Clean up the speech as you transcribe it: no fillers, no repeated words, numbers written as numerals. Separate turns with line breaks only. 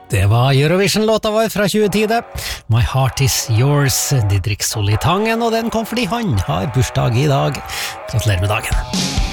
Det var Eurovision-låta vår fra 2010 det. My Heart Is Yours, Didrik Solitangen, og den kom fordi han har bursdag i dag. Gratulerer med dagen.